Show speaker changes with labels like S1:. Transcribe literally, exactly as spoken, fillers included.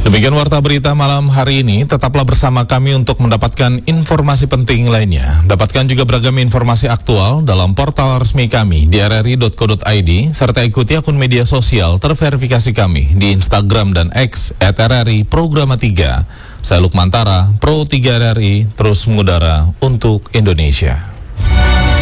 S1: Demikian warta berita malam hari ini. Tetaplah bersama kami untuk mendapatkan informasi penting lainnya. Dapatkan juga beragam informasi aktual dalam portal resmi kami di r r i dot co dot i d serta ikuti akun media sosial terverifikasi kami di Instagram dan X at r r i programa tiga. Saya Lukmantara, Pro tiga R R I, terus mengudara untuk Indonesia.